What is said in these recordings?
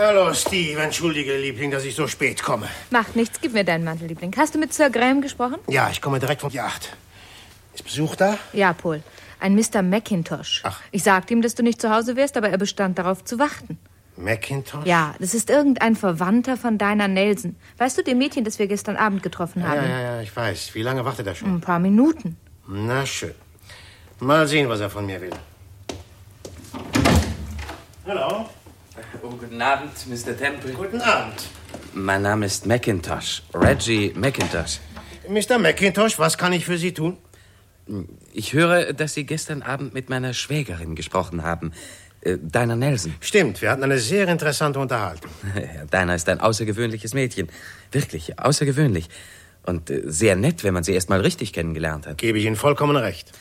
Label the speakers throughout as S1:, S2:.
S1: Hallo, Steve. Entschuldige, Liebling, dass ich so spät komme.
S2: Macht nichts. Gib mir deinen Mantel, Liebling. Hast du mit Sir Graham gesprochen?
S1: Ja, ich komme direkt von Yacht. Ist Besuch da?
S2: Ja, Paul. Ein Mr. McIntosh.
S1: Ach.
S2: Ich sagte ihm, dass du nicht zu Hause wärst, aber er bestand darauf zu warten.
S1: McIntosh?
S2: Ja, das ist irgendein Verwandter von Dinah Nelson. Weißt du, dem Mädchen, das wir gestern Abend getroffen haben?
S1: Ja, ich weiß. Wie lange wartet er schon?
S2: Ein paar Minuten.
S1: Na schön. Mal sehen, was er von mir will. Hallo.
S3: Oh, guten Abend, Mr. Temple.
S1: Guten Abend.
S3: Mein Name ist McIntosh. Reggie McIntosh.
S1: Mr. McIntosh, was kann ich für Sie tun?
S3: Ich höre, dass Sie gestern Abend mit meiner Schwägerin gesprochen haben. Dinah Nelson.
S1: Stimmt, wir hatten eine sehr interessante Unterhaltung.
S3: Dinah ist ein außergewöhnliches Mädchen. Wirklich, außergewöhnlich. Und sehr nett, wenn man sie erst mal richtig kennengelernt hat.
S1: Gebe ich Ihnen vollkommen recht.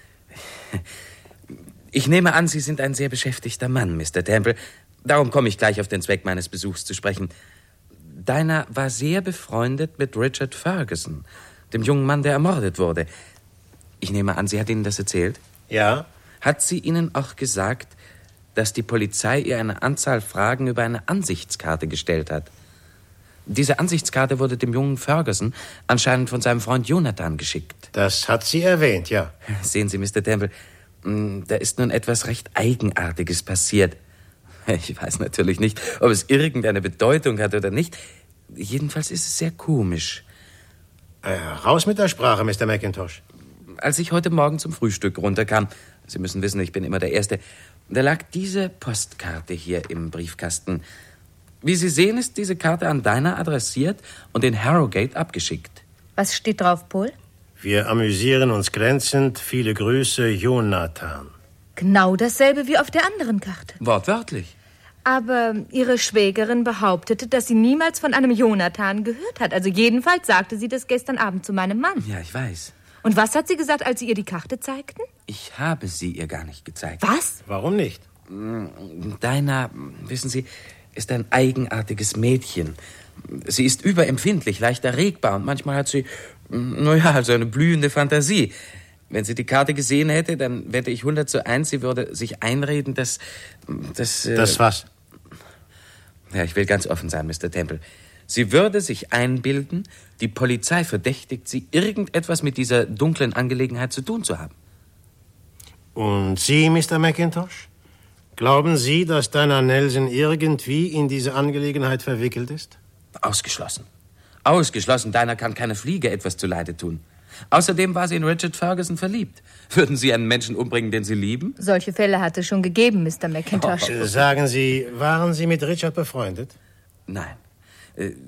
S3: Ich nehme an, Sie sind ein sehr beschäftigter Mann, Mr. Temple. Darum komme ich gleich auf den Zweck meines Besuchs zu sprechen. Dinah war sehr befreundet mit Richard Ferguson, dem jungen Mann, der ermordet wurde. Ich nehme an, sie hat Ihnen das erzählt?
S1: Ja.
S3: Hat sie Ihnen auch gesagt, dass die Polizei ihr eine Anzahl Fragen über eine Ansichtskarte gestellt hat? Diese Ansichtskarte wurde dem jungen Ferguson anscheinend von seinem Freund Jonathan geschickt.
S1: Das hat sie erwähnt, ja.
S3: Sehen Sie, Mr. Temple, da ist nun etwas recht Eigenartiges passiert. Ich weiß natürlich nicht, ob es irgendeine Bedeutung hat oder nicht. Jedenfalls ist es sehr komisch.
S1: Raus mit der Sprache, Mr. McIntosh.
S3: Als ich heute Morgen zum Frühstück runterkam, Sie müssen wissen, ich bin immer der Erste, da lag diese Postkarte hier im Briefkasten. Wie Sie sehen, ist diese Karte an Dinah adressiert und in Harrogate abgeschickt.
S2: Was steht drauf, Paul?
S1: Wir amüsieren uns glänzend. Viele Grüße, Jonathan.
S2: Genau dasselbe wie auf der anderen Karte.
S3: Wortwörtlich.
S2: Aber Ihre Schwägerin behauptete, dass sie niemals von einem Jonathan gehört hat. Also jedenfalls sagte sie das gestern Abend zu meinem Mann.
S3: Ja, ich weiß.
S2: Und was hat sie gesagt, als Sie ihr die Karte zeigten?
S3: Ich habe sie ihr gar nicht gezeigt.
S2: Was?
S1: Warum nicht?
S3: Dinah, wissen Sie, ist ein eigenartiges Mädchen. Sie ist überempfindlich, leicht erregbar und manchmal hat sie, also eine blühende Fantasie. Wenn sie die Karte gesehen hätte, dann wette ich 100:1, sie würde sich einreden, dass... Das
S1: was?
S3: Ja, ich will ganz offen sein, Mr. Temple. Sie würde sich einbilden, die Polizei verdächtigt sie, irgendetwas mit dieser dunklen Angelegenheit zu tun zu haben.
S1: Und Sie, Mr. McIntosh? Glauben Sie, dass Dinah Nelson irgendwie in diese Angelegenheit verwickelt ist?
S3: Ausgeschlossen. Ausgeschlossen. Dinah kann keine Fliege etwas zuleide tun. Außerdem war sie in Richard Ferguson verliebt. Würden Sie einen Menschen umbringen, den Sie lieben?
S2: Solche Fälle hat es schon gegeben, Mr. McIntosh.
S1: Sagen Sie, waren Sie mit Richard befreundet?
S3: Nein.